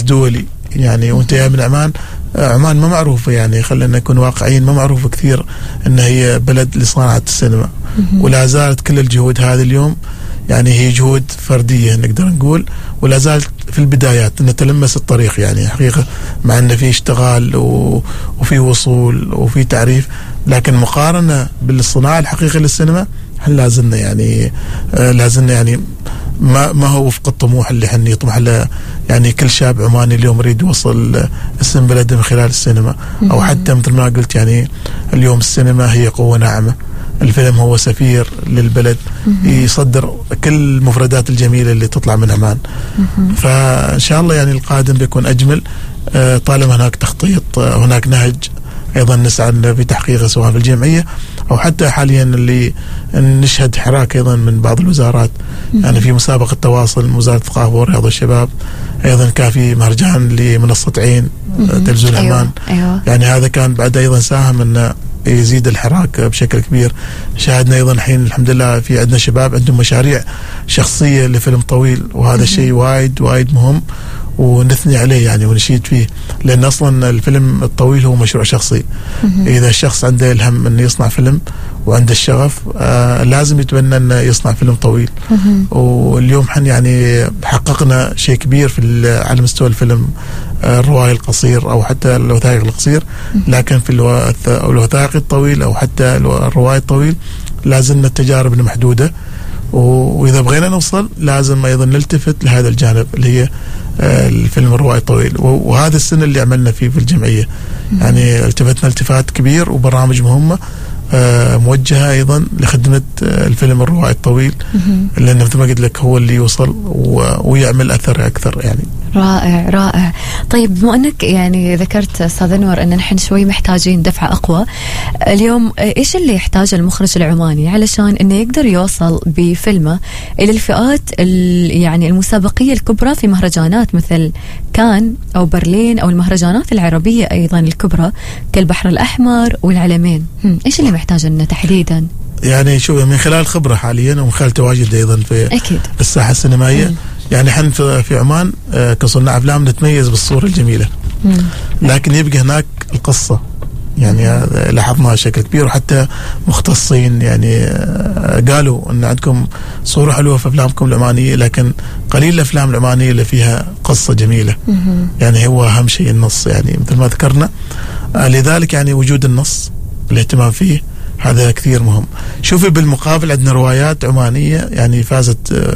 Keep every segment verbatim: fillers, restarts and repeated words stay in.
دولي يعني، وانت جاي من عمان. عمان ما معروفة يعني، خلينا نكون واقعيين، ما معروفة كثير ان هي بلد لصناعة السينما، ولا زالت كل الجهود هذه اليوم يعني هي جهود فردية نقدر نقول، ولا زالت في البدايات نتلمس الطريق يعني حقيقة، مع ان في اشتغال وفي وصول وفي تعريف، لكن مقارنة بالصناعة الحقيقية للسينما احنا لازلنا يعني آه لازلنا يعني ما ما هو وفق الطموح اللي احنا يطمح له يعني كل شاب عماني اليوم يريد يوصل اسم بلده من خلال السينما، او حتى مثل ما قلت يعني اليوم السينما هي قوة ناعمة، الفيلم هو سفير للبلد يصدر كل المفردات الجميلة اللي تطلع من عمان. فإن شاء الله يعني القادم بيكون أجمل طالما هناك تخطيط، هناك نهج أيضا نسعى بتحقيقه سواء في الجمعية أو حتى حاليا اللي نشهد حراك أيضا من بعض الوزارات. يعني في مسابقة تواصل من وزارة الثقافة والرياضة والشباب، أيضا كان في مهرجان لمنصة عين تلفزيون عمان. أيوة. أيوة. يعني هذا كان بعد أيضا ساهم أن يزيد الحراك بشكل كبير. شاهدنا أيضا الحين الحمد لله في عندنا شباب عندهم مشاريع شخصية لفيلم طويل، وهذا الشيء وايد وايد مهم ونثني عليه يعني ونشيد فيه، لأن أصلا الفيلم الطويل هو مشروع شخصي. إذا الشخص عنده الهم أنه يصنع فيلم وعنده الشغف آه لازم يتبنى أنه يصنع فيلم طويل. واليوم حن يعني حققنا شيء كبير في على مستوى الفيلم آه الرواية القصير أو حتى الوثائق القصير، لكن في الوثائق الطويل أو حتى الرواية الطويل لازلنا التجارب المحدودة، وإذا بغينا نوصل لازم أيضا نلتفت لهذا الجانب اللي هي الفيلم الروائي الطويل. وهذا السنة اللي عملنا فيه في الجمعية يعني التفتنا التفات كبير وبرامج مهمة موجهة أيضا لخدمة الفيلم الروائي الطويل، لأنه مثل ما قلت لك هو اللي يوصل ويعمل أثر أكثر يعني. رائع رائع. طيب بما أنك يعني ذكرت أستاذ أنور أن نحن شوي محتاجين دفعة أقوى اليوم، إيش اللي يحتاج المخرج العماني علشان أنه يقدر يوصل بفيلمه إلى الفئات يعني المسابقية الكبرى في مهرجانات مثل كان أو برلين أو المهرجانات العربية أيضا الكبرى كالبحر الأحمر والعلمين؟ إيش اللي محتاج أنه تحديدا؟ يعني شوف من خلال خبرة حاليا ومن خلال تواجد أيضا في أكيد. الساحة السينمائية. مم. يعني حن في عمان كصناع أفلام نتميز بالصورة الجميلة، مم. لكن يبقى هناك القصة يعني لاحظناها بشكل كبير، وحتى مختصين يعني قالوا أن عندكم صورة حلوة في أفلامكم العمانية، لكن قليل الأفلام العمانية اللي فيها قصة جميلة. مم. يعني هو أهم شيء النص يعني مثل ما ذكرنا، لذلك يعني وجود النص الاهتمام فيه هذا كثير مهم. شوفي بالمقابل عندنا روايات عمانية يعني فازت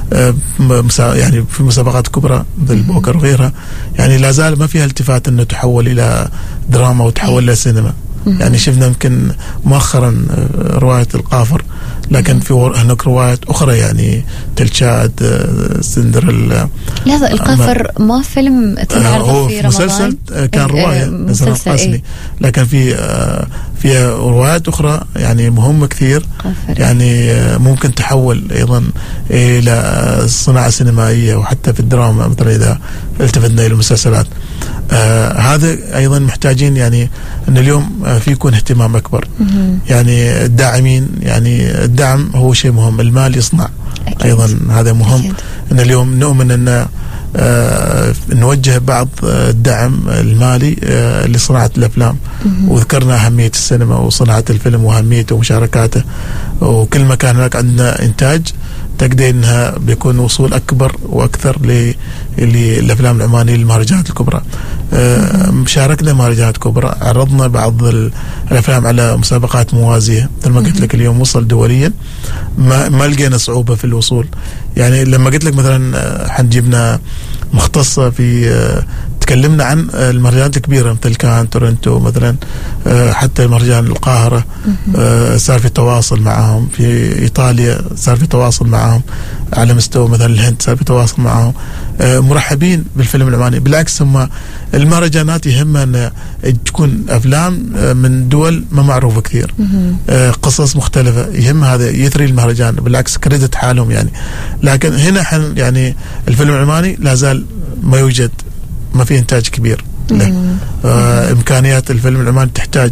يعني في مسابقات كبرى مثل البوكر وغيرها، يعني لا زال ما فيها التفات انه تحول الى دراما وتحول الى سينما. يعني شفنا يمكن مؤخرا رواية القافر، لكن في هناك روايات أخرى يعني تلشاد سندريلا. لا القافر ما فيلم تعرض في رمضان، مسلسل كان رواية نزل قاسمي، لكن في في روايات أخرى يعني مهمة كثير يعني ممكن تحول أيضا إلى الصناعة السينمائية وحتى في الدراما مثلا إذا التفتنا إلى المسلسلات. آه هذا أيضا محتاجين يعني أن اليوم آه في يكون اهتمام أكبر. يعني الداعمين يعني الدعم هو شيء مهم، المال يصنع. أكيد. أيضا هذا مهم. أكيد. أن اليوم نؤمن أن آه نوجه بعض الدعم المالي آه لصناعة الأفلام. مم. وذكرنا أهمية السينما وصناعة الفيلم وأهميته ومشاركاته، وكل ما كان هناك عندنا إنتاج تقدر انها بيكون وصول اكبر واكثر للافلام العمانيه للمهرجانات الكبرى. أه شاركنا مهرجانات كبرى، عرضنا بعض الافلام على مسابقات موازيه مثل ما قلت لك، اليوم وصل دوليا ما ما لقينا صعوبه في الوصول. يعني لما قلت لك مثلا حنجيبنا مختصه في تكلمنا عن المهرجانات الكبيرة مثل كان تورنتو مثلا، حتى مهرجان القاهرة صار في تواصل معهم، في إيطاليا صار في تواصل معهم، على مستوى مثلا الهند صار في تواصل معهم، مرحبين بالفيلم العماني. بالعكس هم المهرجانات يهمها أن تكون أفلام من دول ما معروفة كثير، قصص مختلفة، يهم هذا يثري المهرجان، بالعكس كريدت حالهم يعني. لكن هنا حن يعني الفيلم العماني لا زال ما يوجد، ما في إنتاج كبير له. آه إمكانيات الفيلم العماني تحتاج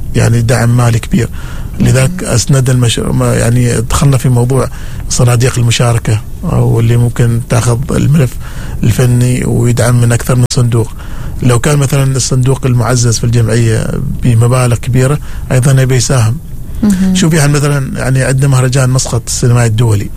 يعني دعم مالي كبير، لذلك أسند المشروع، يعني دخلنا في موضوع صناديق المشاركة أو اللي ممكن تأخذ الملف الفني ويدعم من أكثر من صندوق. لو كان مثلا الصندوق المعزز في الجمعية بمبالغ كبيرة أيضا يبي يساهم. شوف يعني مثلا يعني عندنا مهرجان مسقط السينمائي الدولي،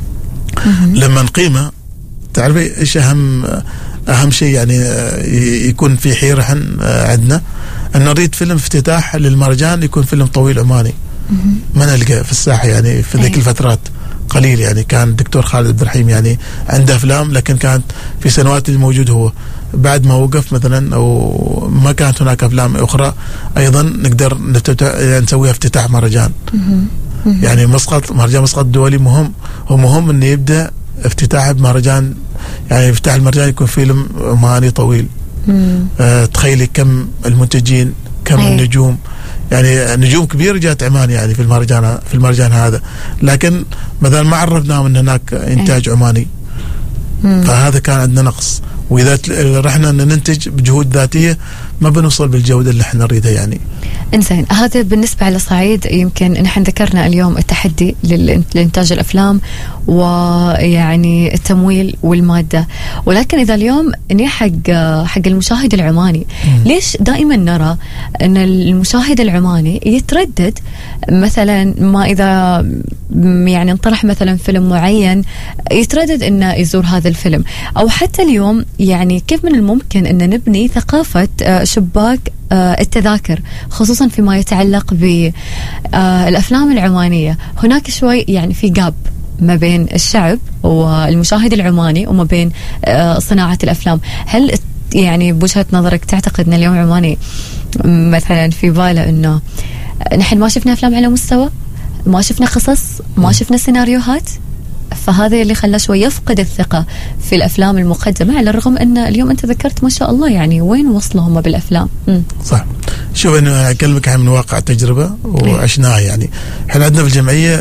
لما نقيمه تعرفي إيش أهم أهم شيء يعني يكون في حيرة عندنا أن نريد فيلم افتتاح للمهرجان يكون فيلم طويل عماني، ما نلقى في الساحة يعني في ذيك الفترات قليل. يعني كان الدكتور خالد عبد الرحيم يعني عنده أفلام، لكن كانت في سنوات الموجود هو بعد ما وقف مثلا أو ما كانت هناك أفلام أخرى أيضا نقدر يعني نسويها افتتاح مهرجان. يعني مسقط مهرجان مسقط الدولي مهم، هو مهم إنه يبدأ افتتاح بمهرجان، يعني افتتاح المهرجان يكون فيلم عماني طويل. آه تخيلي كم المنتجين، كم أي. النجوم، يعني نجوم كبيرة جات عمان يعني في المهرجان في المهرجان هذا، لكن مثلا ما عرفناهم ان هناك انتاج أي. عماني. مم. فهذا كان عندنا نقص، واذا رحنا ان ننتج بجهود ذاتيه ما بنوصل بالجوده اللي احنا نريدها يعني. انزين، هذا بالنسبه على صعيد يمكن نحن ذكرنا اليوم التحدي لإنتاج الافلام ويعني التمويل والماده، ولكن اذا اليوم ني حق حق المشاهد العماني، مم. ليش دائما نرى ان المشاهد العماني يتردد مثلا ما اذا يعني انطرح مثلا فيلم معين يتردد انه يزور هذا الفيلم، او حتى اليوم يعني كيف من الممكن ان نبني ثقافه شباك التذاكر خصوصا فيما يتعلق بالافلام العمانيه؟ هناك شوي يعني في جاب ما بين الشعب والمشاهد العماني وما بين صناعه الافلام. هل يعني بوجهه نظرك تعتقد ان اليوم العماني مثلا في باله انه نحن ما شفنا افلام على مستوى، ما شفنا قصص، ما شفنا سيناريوهات، فهذا اللي خلاه شوي يفقد الثقة في الأفلام المقدمة، على الرغم أن اليوم أنت ذكرت ما شاء الله يعني وين وصلوا هم بالأفلام. م. صح. شوف أنا أكلمك عن من واقع تجربة وعشناها. يعني إحنا عندنا في الجمعية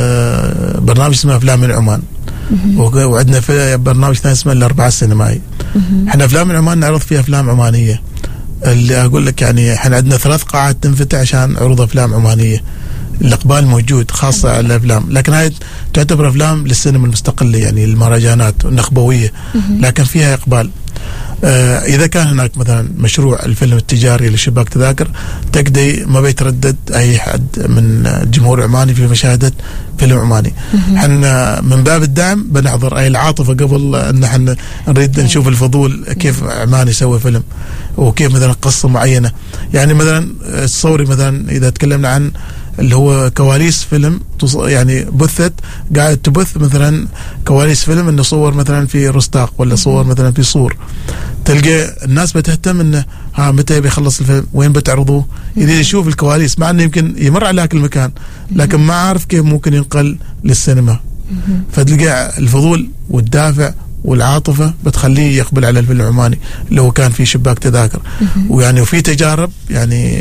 برنامج اسمه أفلام من عمان، وعندنا في برنامج ثاني اسمه الأربعة السينمائي. إحنا أفلام من عمان نعرض فيها أفلام عمانية، اللي أقول لك يعني إحنا عندنا ثلاث قاعات تنفتح عشان عروض أفلام عمانية. الإقبال موجود خاصة على الأفلام، لكن هاي تعتبر أفلام للسينما المستقلة يعني المهرجانات النخبوية، لكن فيها إقبال. آه إذا كان هناك مثلا مشروع الفيلم التجاري لشباك تذاكر، تقدي ما بيتردد أي حد من الجمهور العماني في مشاهدة فيلم عماني. احنا من باب الدعم بنحضر أي العاطفة قبل أن احنا نريد نشوف الفضول كيف عماني يسوي فيلم وكيف مثلا قصة معينة. يعني مثلا تصوري مثلا إذا تكلمنا عن اللي هو كواليس فيلم يعني بثت قاعد تبث مثلا كواليس فيلم انه صور مثلا في رستاق ولا صور مثلا في صور، تلقى الناس بتهتم انه ها متى بيخلص الفيلم، وين بتعرضوه، يريد يشوف الكواليس، مع انه يمكن يمر على هذاك المكان لكن ما عارف كيف ممكن ينقل للسينما. فتلقى الفضول والدافع والعاطفة بتخليه يقبل على الفيلم العماني اللي هو كان في شباك تذاكر. ويعني وفي تجارب يعني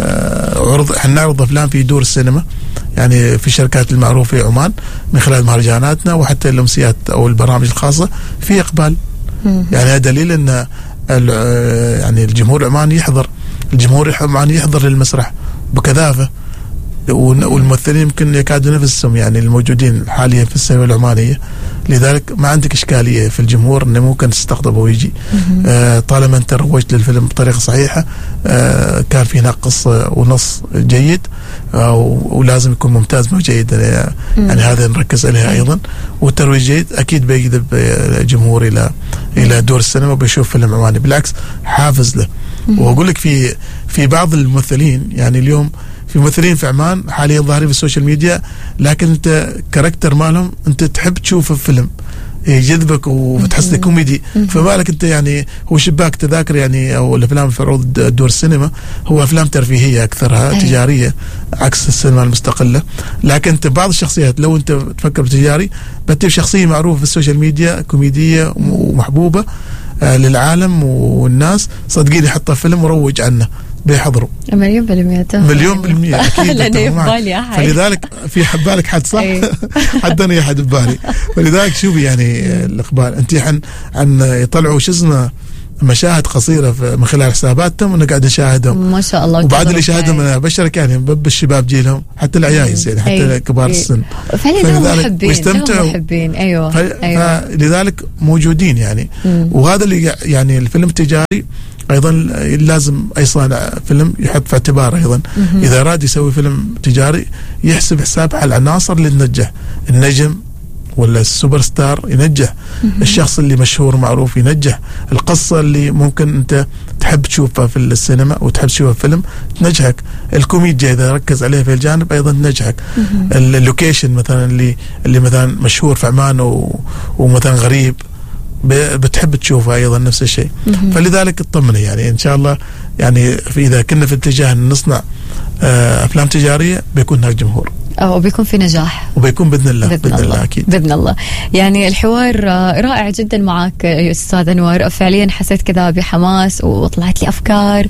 عرض، احنا نعرض افلام في دور السينما يعني في الشركات المعروفة في عمان من خلال مهرجاناتنا وحتى الامسيات او البرامج الخاصة في اقبال. يعني هذا دليل ان يعني الجمهور العماني يحضر، الجمهور العماني يحضر للمسرح بكثافة، والممثلين يمكن يكادوا نفسهم يعني الموجودين حاليا في السينما العمانية. لذلك ما عندك إشكالية في الجمهور أنه ممكن تستقطبه ويجي آه طالما أنت روجت للفيلم بطريقة صحيحة، آه كان في هناك قصة ونص جيد، آه ولازم يكون ممتاز مو جيد يعني, يعني هذا نركز عليها أيضا. والترويج جيد أكيد بيجذب الجمهور إلى إلى دور السينما وبيشوف فيلم عماني، بالعكس حافز له. وأقول لك في في بعض الممثلين يعني اليوم في ممثلين في عمان حاليا ظاهرين في السوشيال ميديا، لكن انت كاركتر مالهم انت تحب تشوف الفيلم يجذبك وتحس كوميدي، فما لك انت يعني هو شباك تذاكر يعني او الافلام في عروض دور السينما هو افلام ترفيهيه اكثرها أيه. تجاريه عكس السينما المستقله. لكن انت بعض الشخصيات لو انت تفكر بتجاري بتجيب شخصيه معروفه في السوشيال ميديا كوميديه ومحبوبه آه للعالم والناس، صدقيني يحطها فيلم وروج عنه بيحضروا مليون بالمية مليون بالمية أكيد. فلذلك في حبالك حد صح حد أنا حد ببالي. فلذلك شوفي يعني الإقبال أنت عن عن يطلعوا شو اسمه مشاهد قصيرة من خلال حساباتهم وأنا قاعد نشاهدهم ما شاء الله. وبعد اللي شاهدهم أنا بشرك يعني بالشباب جيلهم حتى العيايز يعني حتى أيوه. كبار السن فعلا محبين ويستمتعوا محبين. أيوة. أيوة. فلذلك موجودين يعني مم. وهذا اللي يعني الفيلم التجاري أيضا لازم أي صانع فيلم يحط في اعتباره أيضا مم. إذا أراد يسوي فيلم تجاري يحسب حساب على العناصر اللي تنجح، النجم ولا السوبر ستار ينجح، الشخص اللي مشهور معروف ينجح، القصة اللي ممكن أنت تحب تشوفها في السينما وتحب تشوفها في فيلم تنجحك، الكوميديا إذا ركز عليها في الجانب أيضا تنجحك، اللوكيشن مثلا اللي اللي مثلا مشهور في عمان ومثلا غريب بتحب تشوفها أيضا نفس الشيء. فلذلك اطمني يعني إن شاء الله يعني في إذا كنا في اتجاه نصنع أفلام تجارية بيكون هناك جمهور أو بيكون في نجاح وبيكون بإذن الله بإذن, بإذن الله, الله أكيد بإذن الله. يعني الحوار رائع جدا معك أستاذ أنور، فعليا حسيت كذا بحماس وطلعت لي أفكار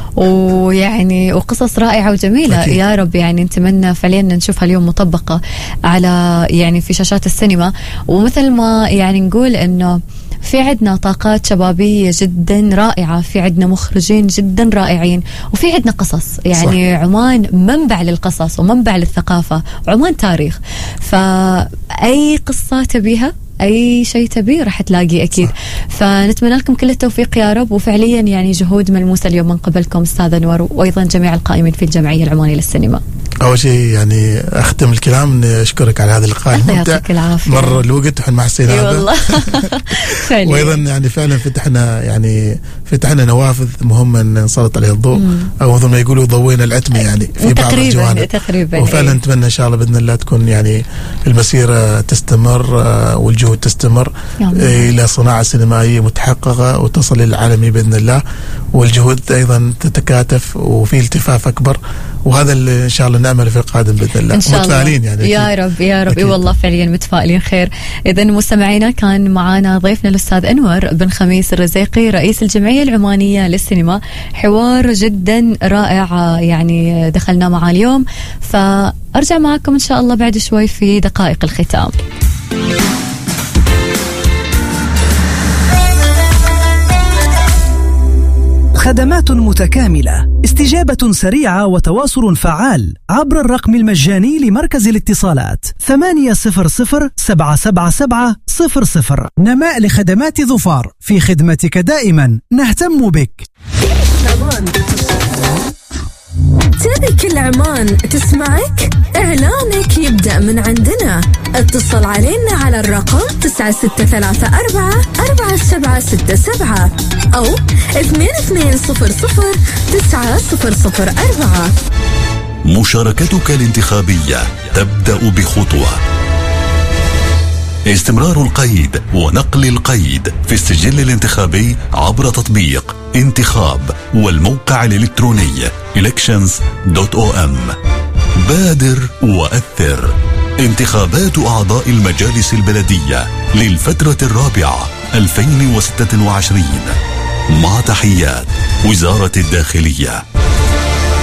ويعني وقصص رائعة وجميلة أكيد. يا رب يعني نتمنى فعليا نشوفها اليوم مطبقة على يعني في شاشات السينما، ومثل ما يعني نقول إنه في عندنا طاقات شبابية جدا رائعة، في عندنا مخرجين جدا رائعين، وفي عندنا قصص يعني صح. عمان منبع للقصص ومنبع للثقافة، عمان تاريخ، فأي قصة تبيها أي شيء تبيه راح تلاقي أكيد صح. فنتمنى لكم كل التوفيق يا رب، وفعليا يعني جهود ملموسة اليوم من قبلكم أستاذ أنور وأيضا جميع القائمين في الجمعية العمانية للسينما. أول شيء يعني أختم الكلام إني أشكرك على هذا اللقاء الممتع، مر الوقت وإحنا مع السينما أي والله وأيضا يعني فعلا فتحنا يعني فتحنا نوافذ مهمة نسلط عليها الضوء أو مثل ما يقولوا ضوينا العتمة يعني في بعض الجوانب تقريبا وفعلا نتمنى إن شاء الله بإذن الله تكون يعني المسيرة تستمر والجهود تستمر إلى صناعة سينمائية متحققة وتصل للعالمي بإذن الله، والجهود أيضا تتكاتف وفي التفاف أكبر، وهذا اللي إن شاء الله نعمل في القادم بإذن الله. متفائلين يعني يا رب يا رب. اي والله فعليا متفائلين خير. إذا مستمعينا كان معنا ضيفنا الأستاذ أنور بن خميس الرزيقي رئيس الجمعية العمانية للسينما، حوار جدا رائع يعني دخلنا معاه اليوم، فأرجع معكم إن شاء الله بعد شوي في دقائق الختام. خدمات متكاملة، استجابة سريعة وتواصل فعال عبر الرقم المجاني لمركز الاتصالات ثمانية صفر صفر سبعة سبعة سبعة صفر صفر. نماء لخدمات ظفار، في خدمتك دائما، نهتم بك. تبي كل عمان تسمعك؟ إعلانك يبدأ من عندنا. اتصل علينا على الرقم تسعة ستة ثلاثة أربعة أربعة سبعة ستة سبعة أو اثنين اثنين صفر صفر تسعة صفر صفر أربعة. مشاركتك الانتخابية تبدأ بخطوة. استمرار القيد ونقل القيد في السجل الانتخابي عبر تطبيق انتخاب والموقع الإلكتروني elections دوت أو إم. بادر وأثر. انتخابات أعضاء المجالس البلدية للفترة الرابعة ألفين وستة وعشرين مع تحيات وزارة الداخلية.